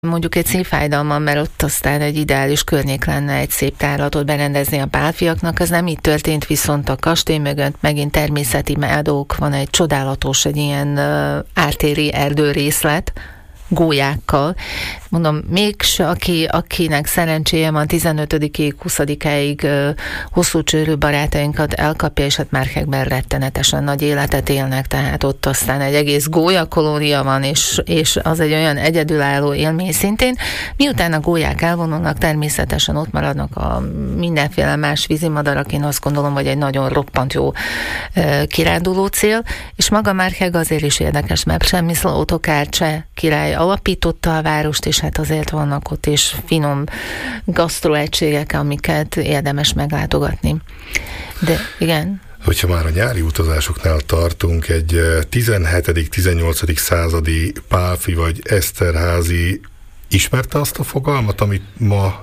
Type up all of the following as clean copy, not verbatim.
mondjuk egy szép fájdalmam, mert ott aztán egy ideális környék lenne egy szép tárlatot berendezni a pálfiaknak, az nem így történt, viszont a kastély mögött megint természeti meadow, van egy csodálatos, egy ilyen ártéri erdőrészlet, gólyákkal. Mondom, mégse, akinek szerencséje van 15-ig, 20-ig hosszú csőrű barátainkat elkapja, és hát Márkekben rettenetesen nagy életet élnek, tehát ott aztán egy egész gólyakolónia van, és az egy olyan egyedülálló élmény szintén. Miután a gólyák elvonulnak, természetesen ott maradnak a mindenféle más vízimadarak, én azt gondolom, hogy egy nagyon roppant jó kiránduló cél, és maga Márkeg azért is érdekes, mert Przemysl Ottokár cseh király alapította a várost, és hát azért vannak ott is finom gasztroegységek, amiket érdemes meglátogatni. De igen. Hogyha már a nyári utazásoknál tartunk, egy 17.-18. századi Pálffy vagy Eszterházy ismerte azt a fogalmat, amit ma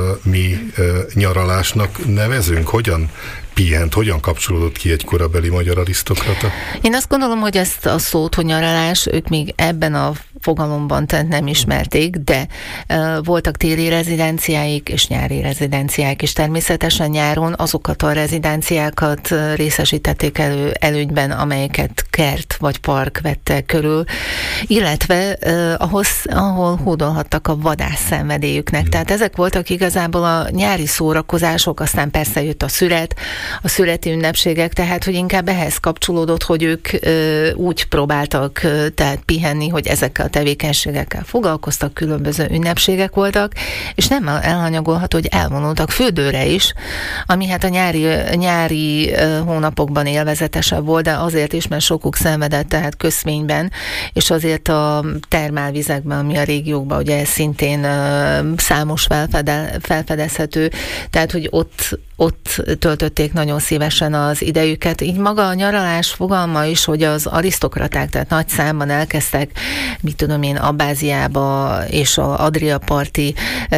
mi nyaralásnak nevezünk? Hogyan pihent, hogyan kapcsolódott ki egy korabeli magyar arisztokrata? Én azt gondolom, hogy ezt a szót, hogy nyaralás, ők még ebben a fogalomban nem ismerték, de voltak téli rezidenciáik és nyári rezidenciák, és természetesen nyáron azokat a rezidenciákat részesítették előnyben, amelyeket kert vagy park vette körül, illetve ahol hódolhattak a vadász szenvedélyüknek. Tehát ezek voltak igazából a nyári szórakozások, aztán persze jött a szüret, a születi ünnepségek, tehát hogy inkább ehhez kapcsolódott, hogy ők úgy próbáltak tehát pihenni, hogy ezekkel a tevékenységekkel foglalkoztak, különböző ünnepségek voltak, és nem elhanyagolható, hogy elvonultak fürdőre is, ami hát a nyári hónapokban élvezetesebb volt, de azért is, mert sokuk szenvedett, tehát köszvényben, és azért a termálvizekben, ami a régiókban ugye szintén számos felfedezhető, tehát hogy ott töltötték nagyon szívesen az idejüket. Így maga a nyaralás fogalma is, hogy az arisztokraták, tehát nagy számban elkezdtek, mit tudom én, Abbáziába és a Adria parti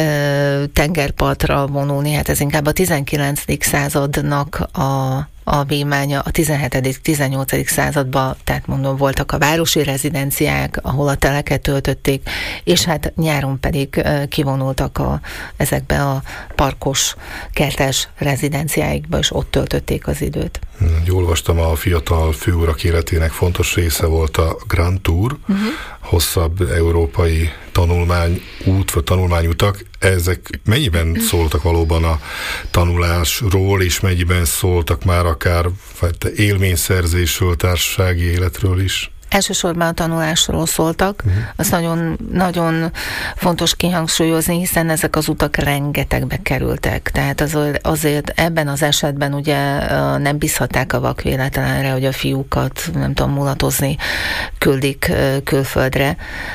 tengerpartra vonulni, hát ez inkább a 19. századnak a vívmánya, a 17.-18. században, tehát mondom, voltak a városi rezidenciák, ahol a teleket töltötték, és hát nyáron pedig kivonultak ezekbe a parkos, kertes rezidenciáikba, és ott töltötték az időt. Jól olvastam, a fiatal főurak életének fontos része volt a Grand Tour, hosszabb európai tanulmányút, vagy tanulmányutak. Ezek mennyiben szóltak valóban a tanulásról, és mennyiben szóltak már akár élményszerzésről, társasági életről is? Elsősorban a tanulásról szóltak. Azt nagyon, nagyon fontos kihangsúlyozni, hiszen ezek az utak rengetegbe kerültek. Tehát azért ebben az esetben ugye nem bízhatták a vakvéletlenre, hogy a fiúkat, nem tudom, mulatozni küldik külföldre.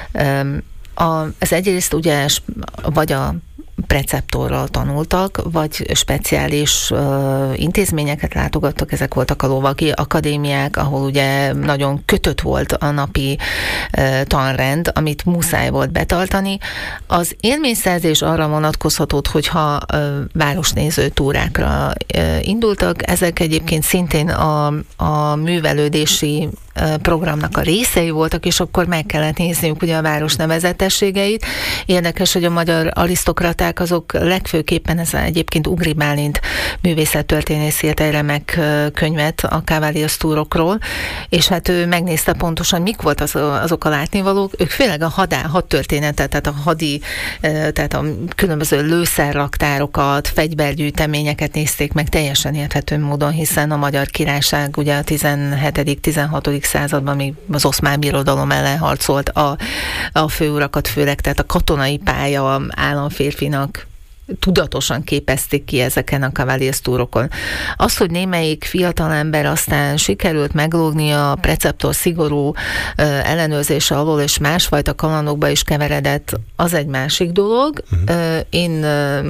Ez egyrészt ugye vagy a preceptorral tanultak, vagy speciális intézményeket látogattak, ezek voltak a lovagi akadémiák, ahol ugye nagyon kötött volt a napi tanrend, amit muszáj volt betartani. Az élményszerzés arra vonatkozhatott, hogyha városnéző túrákra indultak, ezek egyébként szintén a művelődési programnak a részei voltak, és akkor meg kellett nézniük ugye a város nevezetességeit. Érdekes, hogy a magyar arisztokraták azok legfőképpen, ez egyébként Ugri Bálint művészettörténész írt egy remek könyvet a Cavaliers túrokról, és hát ő megnézte pontosan, mik volt azok a látnivalók. Ők főleg a hadtörténetet, tehát a különböző lőszerraktárokat, fegyvergyűjteményeket nézték meg teljesen érthető módon, hiszen a Magyar Királyság ugye a 17.-16. században még az Oszmán Birodalom ellen harcolt a főurakat, főleg, tehát a katonai pálya államférfinak tudatosan képezték ki ezeken a Cavaliers túrokon. Az, hogy némelyik fiatalember aztán sikerült meglógni a preceptor szigorú ellenőrzése alól, és másfajta kalandokba is keveredett, az egy másik dolog. Én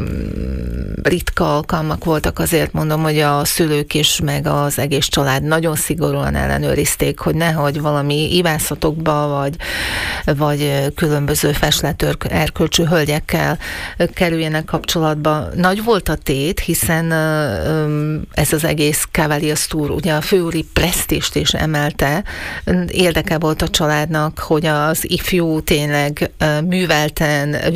ritka alkalmak voltak, azért mondom, hogy a szülők is, meg az egész család nagyon szigorúan ellenőrizték, hogy nehogy valami ivászatokba, vagy különböző fesletőr erkölcsű hölgyekkel kerüljenek kapcsolatba, kapcsolatban nagy volt a tét, hiszen ez az egész Cavaliers Tour ugye a főúri presztízst is emelte. Érdeke volt a családnak, hogy az ifjú tényleg művelten,